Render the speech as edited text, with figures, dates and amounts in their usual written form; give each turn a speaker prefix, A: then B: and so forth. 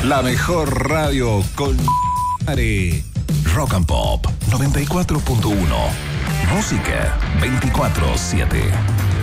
A: La mejor radio con Rock and Pop 94.1. Música 24/7.